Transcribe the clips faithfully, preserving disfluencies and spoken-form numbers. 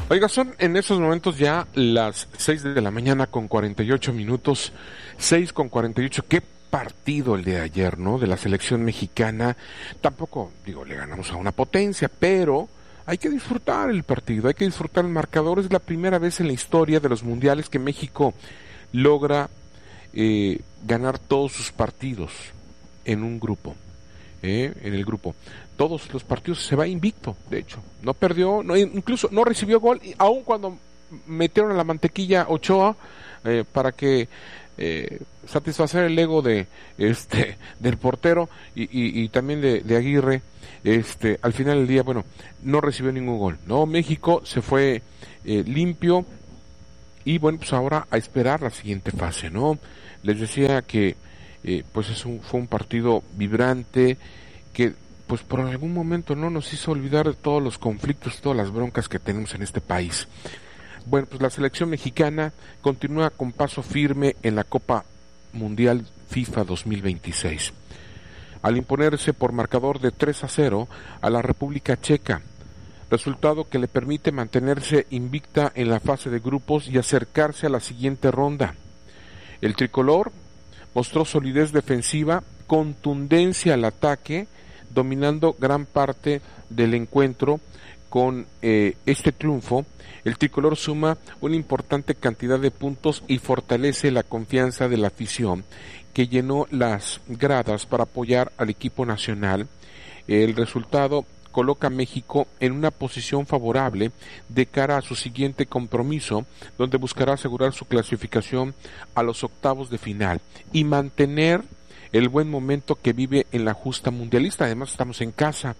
Oiga, son en esos momentos ya las seis de la mañana con cuarenta y ocho minutos, seis con cuarenta y ocho. Qué partido el de ayer, ¿no? De la selección mexicana. Tampoco, digo, le ganamos a una potencia, pero hay que disfrutar el partido, hay que disfrutar el marcador. Es la primera vez en la historia de los mundiales que México logra eh, ganar todos sus partidos en un grupo, eh, en el grupo. Todos los partidos se va invicto, de hecho. No perdió, no, incluso no recibió gol, aun cuando metieron a la mantequilla Ochoa eh, para que eh, satisfacer el ego de este del portero y, y, y también de, de Aguirre. Este, al final del día, bueno, no recibió ningún gol. No, México se fue eh, limpio y bueno, pues ahora a esperar la siguiente fase, ¿no? Les decía que eh, pues es un, fue un partido vibrante que pues por algún momento no nos hizo olvidar de todos los conflictos, todas las broncas que tenemos en este país. Bueno, pues la selección mexicana continúa con paso firme en la Copa Mundial FIFA dos mil veintiséis, al imponerse por marcador de tres a cero a la República Checa, resultado que le permite mantenerse invicta en la fase de grupos y acercarse a la siguiente ronda. El tricolor mostró solidez defensiva, contundencia al ataque, dominando gran parte del encuentro. Con eh, este triunfo, el tricolor suma una importante cantidad de puntos y fortalece la confianza de la afición que llenó las gradas para apoyar al equipo nacional. El resultado coloca a México en una posición favorable de cara a su siguiente compromiso, donde buscará asegurar su clasificación a los octavos de final y mantener el buen momento que vive en la justa mundialista. Además estamos en casa.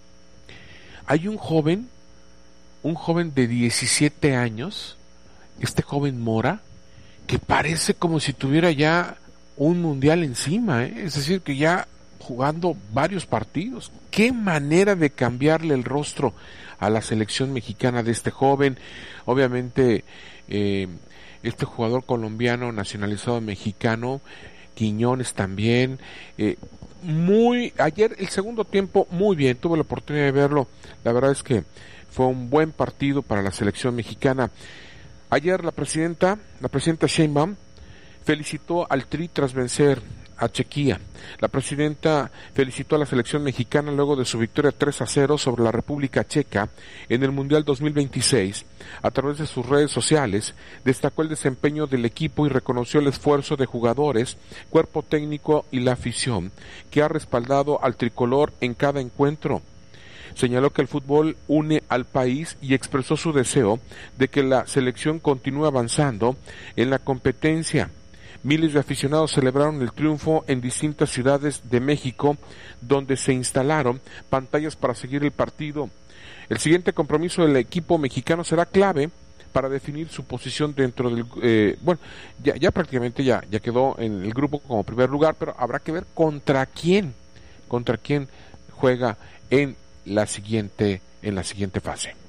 Hay un joven, un joven de diecisiete años, este joven Mora, que parece como si tuviera ya un mundial encima, ¿eh? Es decir, que ya jugando varios partidos. Qué manera de cambiarle el rostro a la selección mexicana de este joven. Obviamente, eh, este jugador colombiano nacionalizado mexicano, Quiñones también, eh, muy, ayer el segundo tiempo muy bien, tuve la oportunidad de verlo, la verdad es que fue un buen partido para la selección mexicana. Ayer la presidenta, la presidenta Sheinbaum felicitó al Tri tras vencer a Chequia. La presidenta felicitó a la selección mexicana luego de su victoria tres a cero sobre la República Checa en el Mundial dos mil veintiséis. A través de sus redes sociales, destacó el desempeño del equipo y reconoció el esfuerzo de jugadores, cuerpo técnico y la afición, que ha respaldado al tricolor en cada encuentro. Señaló que el fútbol une al país y expresó su deseo de que la selección continúe avanzando en la competencia. Miles de aficionados celebraron el triunfo en distintas ciudades de México, donde se instalaron pantallas para seguir el partido. El siguiente compromiso del equipo mexicano será clave para definir su posición dentro del... Eh, bueno, ya, ya prácticamente ya, ya quedó en el grupo como primer lugar, pero habrá que ver contra quién, contra quién juega en la siguiente, en la siguiente fase.